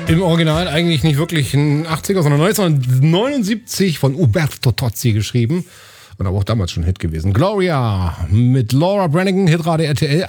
Im Original eigentlich nicht wirklich ein 80er, sondern 1979 von Umberto Tozzi geschrieben. Und aber auch damals schon ein Hit gewesen. Gloria mit Laura Branigan, Hitrate RTL.